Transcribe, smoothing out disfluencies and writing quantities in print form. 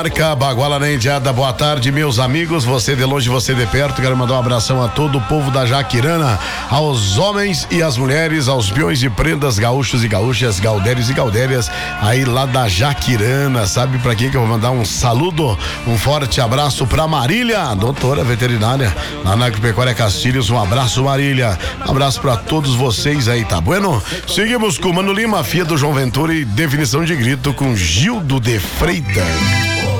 Marca Baguala na Indiada, boa tarde, meus amigos, você de longe, você de perto. Quero mandar um abração a todo o povo da Jaquirana, aos homens e às mulheres, aos peões de prendas, gaúchos e gaúchas, gaudérios e gaudérias, aí lá da Jaquirana. Sabe pra quem que eu vou mandar um saludo? Um forte abraço pra Marília, doutora veterinária, lá na Agropecuária Castilhos. Um abraço, Marília. Um abraço pra todos vocês aí, tá bueno? Seguimos com Mano Lima, Fia do João Ventura e definição de grito com Gildo de Freitas.